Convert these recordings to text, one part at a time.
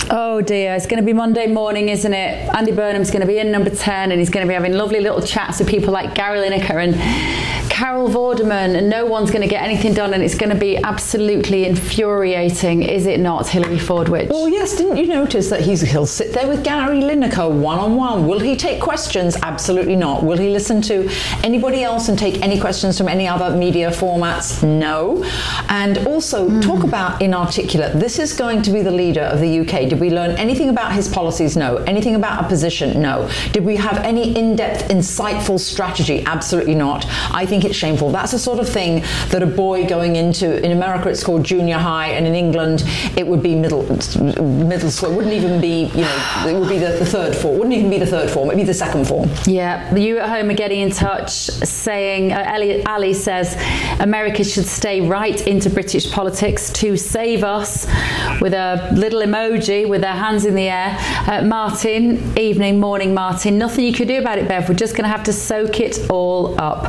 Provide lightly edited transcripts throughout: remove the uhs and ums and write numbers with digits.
Oh dear, it's going to be Monday morning, isn't it? Andy Burnham's going to be in number 10 and he's going to be having lovely little chats with people like Gary Lineker and Carol Vorderman, and no one's going to get anything done, and it's going to be absolutely infuriating, is it not, Hilary Fordwich? Well, yes, didn't you notice that he'll sit there with Gary Lineker one-on-one? Will he take questions? Absolutely not. Will he listen to anybody else and take any questions from any other media formats? No. And also, talk about inarticulate. This is going to be the leader of the UK. Did we learn anything about his policies? No. Anything about a position? No. Did we have any in-depth, insightful strategy? Absolutely not. I think it's shameful. That's the sort of thing that a boy going into, in America it's called junior high, and in England it would be middle school. It wouldn't even be, it would be the third form. It wouldn't even be the third form. It'd be the second form. Yeah. You at home are getting in touch saying, Ali says, America should stay right into British politics to save us, with a little emoji with their hands in the air. Martin, evening, morning, Martin. Nothing you could do about it, Bev. We're just going to have to soak it all up.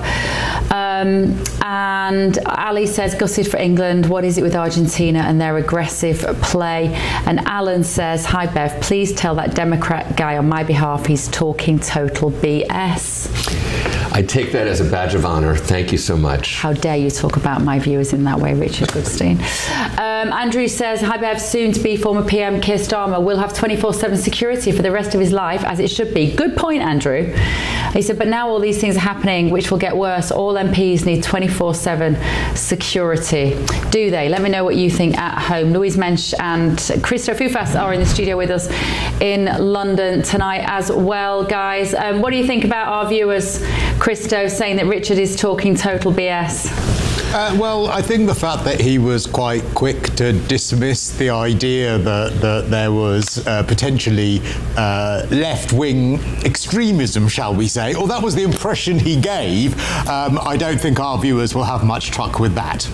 And Ali says, gutted for England. What is it with Argentina and their aggressive play? And Alan says, hi Bev, please tell that Democrat guy on my behalf he's talking total BS. I take that as a badge of honor. Thank you so much. How dare you talk about my viewers in that way, Richard Goodstein. Andrew says, hi Bev, soon to be former PM Keir Starmer will have 24/7 security for the rest of his life, as it should be. Good point, Andrew. He said, but now all these things are happening, which will get worse. All MPs need 24/7 security. Do they? Let me know what you think at home. Louise Mensch and Christo Fufas are in the studio with us in London tonight as well, guys. What do you think about our viewers, Christo, saying that Richard is talking total BS? Well, I think the fact that he was quite quick to dismiss the idea that there was potentially left-wing extremism, shall we say, or that was the impression he gave, I don't think our viewers will have much truck with that.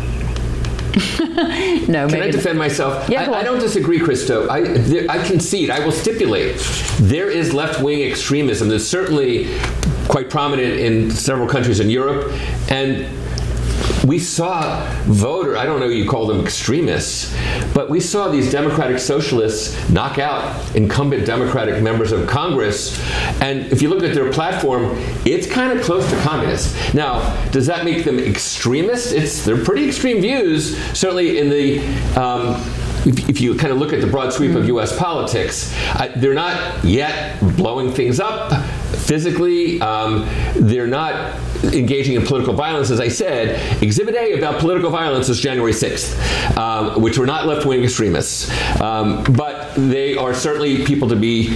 No, Can I defend myself? Yeah, I don't disagree, Christo. I concede. I will stipulate there is left-wing extremism. There's certainly quite prominent in several countries in Europe, and we saw I don't know you call them extremists, but we saw these democratic socialists knock out incumbent Democratic members of Congress, and if you look at their platform, it's kind of close to communist. Now, does that make them extremists? They're pretty extreme views, certainly in the if you kind of look at the broad sweep of U.S. politics. They're not yet blowing things up physically. They're not engaging in political violence, as I said. Exhibit A about political violence is January 6th, which were not left-wing extremists. But they are certainly people to be